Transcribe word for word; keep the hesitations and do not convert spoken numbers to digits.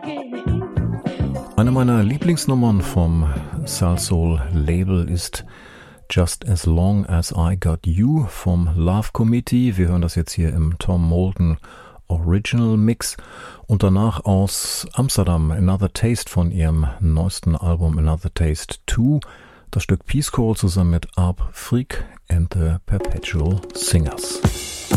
Eine meiner Lieblingsnummern vom Salsoul-Label ist Just As Long As I Got You vom Love Committee. Wir hören das jetzt hier im Tom Moulton Original Mix und danach aus Amsterdam Another Taste von ihrem neuesten Album Another Taste zwei, das Stück Peace Corps zusammen mit Arp Freak and the Perpetual Singers.